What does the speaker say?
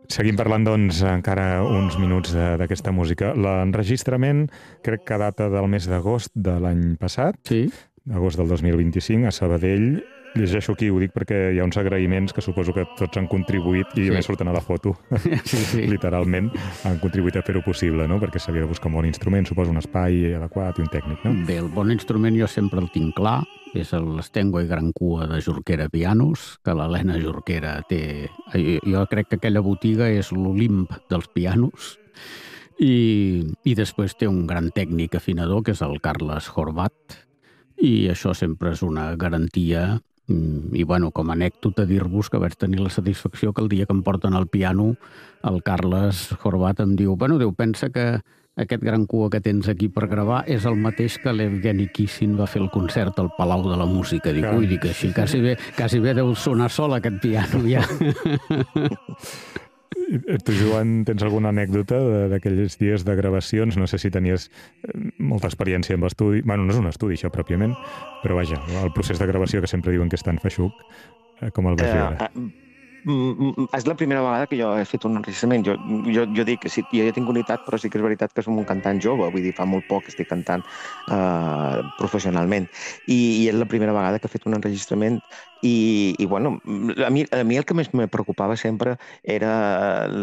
Seguim parlant, doncs, encara uns minuts d'aquesta música. L'enregistrament crec que data del mes d'agost de l'any passat, Sí, agost del 2025, a Sabadell. Llegeixo aquí, ho dic perquè hi ha uns agraïments que suposo que tots han contribuït, i a sí, més surten a la foto, sí, sí. literalment, han contribuït a fer-ho possible, no? Perquè s'havia de buscar un bon instrument, suposo un espai adequat i un tècnic, no? Bé, el bon instrument jo sempre el tinc clar, és l'Stenway Gran Cua de Jorquera Pianos, que l'Helena Jorquera té... Jo crec que aquella botiga és l'Olimp dels pianos, i després té un gran tècnic afinador, que és el Carles Horvat, i això sempre és una garantia. I, bueno, com a anècdota, dir-vos que vaig tenir la satisfacció que el dia que em porten al piano, el Carles Horvat em diu: bueno, Déu, pensa que aquest gran cua que tens aquí per gravar és el mateix que l'Evgeny Kissin va fer el concert al Palau de la Música. Dic, ui, dic així, quasi bé deu sonar sol aquest piano, ja. Tu, Joan, tens alguna anècdota d'aquells dies de gravacions? No sé si tenies molta experiència amb estudi. Bueno, no és un estudi, això, pròpiament, però vaja, el procés de gravació que sempre diuen que és tan feixuc, com el vas viure? És la primera vegada que jo he fet un enregistrament. Jo dic que sí, jo ja tinc unitat, però sí que és veritat que som un cantant jove, vull dir, fa molt poc que estic cantant professionalment. I és la primera vegada que he fet un enregistrament i bueno, a mi el que més me preocupava sempre era